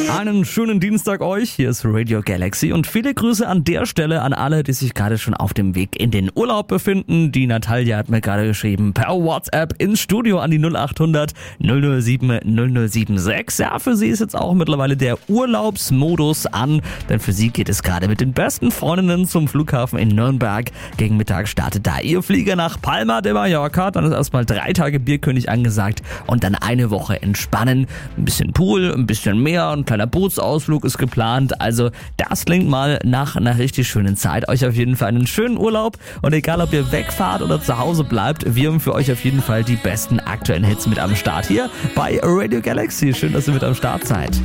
Einen schönen Dienstag euch, hier ist Radio Galaxy und viele Grüße an der Stelle an alle, die sich gerade schon auf dem Weg in den Urlaub befinden. Die Natalia hat mir gerade geschrieben, per WhatsApp ins Studio an die 0800 007 0076. Ja, für sie ist jetzt auch mittlerweile der Urlaubsmodus an, denn für sie geht es gerade mit den besten Freundinnen zum Flughafen in Nürnberg. Gegen Mittag startet da ihr Flieger nach Palma de Mallorca, dann ist erstmal 3 Tage Bierkönig angesagt und dann eine Woche entspannen. Ein bisschen Pool, ein bisschen Meer, ein kleiner Bootsausflug ist geplant. Also das klingt mal nach einer richtig schönen Zeit. Euch auf jeden Fall einen schönen Urlaub und egal ob ihr wegfahrt oder zu Hause bleibt, wir haben für euch auf jeden Fall die besten aktuellen Hits mit am Start hier bei Radio Galaxy. Schön, dass ihr mit am Start seid.